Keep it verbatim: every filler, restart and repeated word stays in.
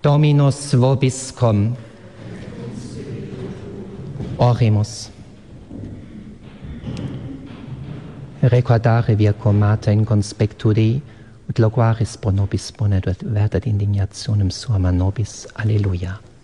Dominus vobiscum. Oremus. Recordare vircum mater in conspectu Dei, ut loquaris pro nobis bonet, ut vertat indignationem suam a nobis. Alleluia.